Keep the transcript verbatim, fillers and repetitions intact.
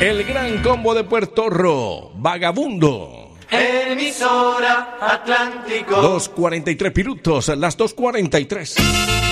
El gran combo de Puerto Rico, Vagabundo. Emisora Atlántico. dos cuarenta y tres minutos, las dos cuarenta y tres.